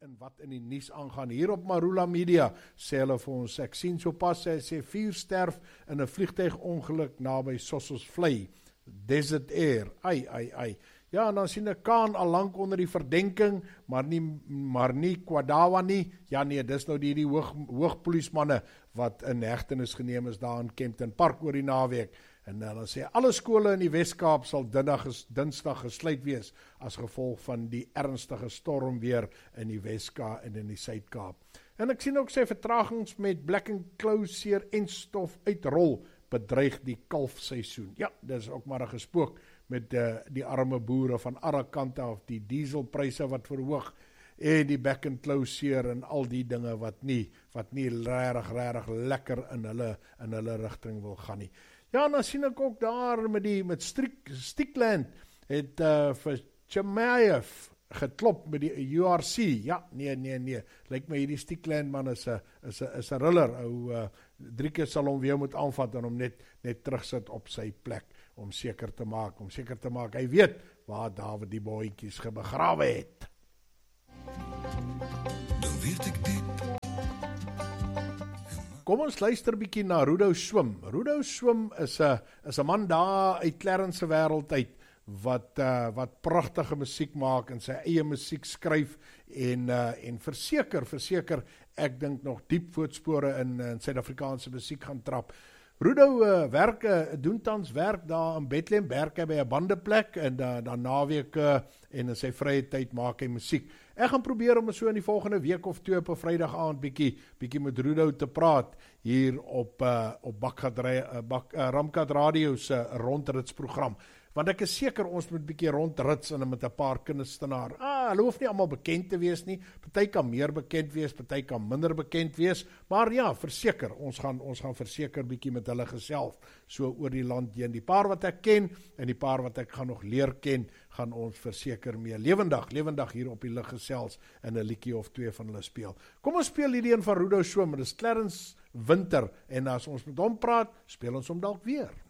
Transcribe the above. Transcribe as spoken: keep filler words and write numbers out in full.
en wat in die nuus aangaan. Hier op Marula Media sê hulle vir ons, ek sien so pas, hy sê vier sterf in 'n vliegtuigongeluk naby Sossusvlei, Desert Air, ai, ai, ai. Ja, en dan sien ek Kaan al lank onder die verdenking, maar nie, maar nie Kwadawa nie. Ja nee, dis nou die, die hoog, hoogpoliesmanne wat in hegtenis geneem is daar in Kempton Park oor die naweek. En hulle sê, alle skole in die Wes-Kaap sal dinsdag gesluit wees as gevolg van die ernstige stormweer in die Wes-Kaap en in die Suid-Kaap. En ek sien ook sê vertragings met Black and Clow seer en stof uitrol bedreig die kalfseisoen. Ja, dis ook maar 'n gespook met uh, die arme boere van Arakanta of die dieselpryse wat verhoog en die Black and Clow seer en al die dinge wat nie wat nie regtig regtig lekker in hulle in hulle rigting wil gaan nie. Ja, en dan sien ek ook daar met die met Stickland het uh, vir Chemaev geklop met die U R C. Ja, nee, nee, nee. Lyk my hierdie Stickland man is 'n is 'n is 'n riller. Ou uh, drie keer sal hom weer moet aanvat en hom net net terugsit op sy plek om seker te maak, om seker te maak hy weet waar David die bootjies begrawe het. Dan weet ek dit. Kom ons luister bietjie na Rudo Swim. Rudo Swim is 'n is 'n man daar uit Clarence se wêreld uit wat uh, wat pragtige musiek maak en sy eie musiek skryf en uh, en verseker verseker ek dink nog diep voetspore in in Suid-Afrikaanse musiek gaan trap. Rudo uh, werk uh, doen tans werk daar in Bethlehem, werk hy by 'n bandeplek en uh, dan naweek uh, en in sy vrye tyd maak hy musiek. Ek gaan probeer om so in die volgende week of twee op 'n Vrydag aand bietjie bietjie met Rudo te praat hier op uh, op Bakgat uh, Bak, uh, Ramkat Radio se uh, rondritsprogram. Want ek is seker ons moet bietjie rondrits en met 'n paar kunstenaars. Ah, hulle hoef nie almal bekend te wees nie. Party kan meer bekend wees, party kan minder bekend wees, maar ja, verseker, ons gaan ons gaan verseker bietjie met hulle gesels so oor die land heen. Die paar wat ek ken en die paar wat ek gaan nog leer ken, gaan ons verseker mee lewendig, lewendig hier op die lig gesels en 'n liedjie of twee van hulle speel. Kom ons speel hierdie een van Rudo Swim, dit is Clarence Winter en as ons met hom praat, speel ons hom dalk weer.